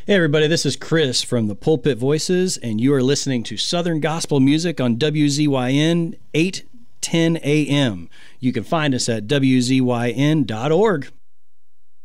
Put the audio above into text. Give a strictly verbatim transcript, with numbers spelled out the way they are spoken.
Hey everybody, this is Chris from the Pulpit Voices, and you are listening to Southern Gospel Music on W Z Y N eight ten A M. You can find us at W Z Y N dot org.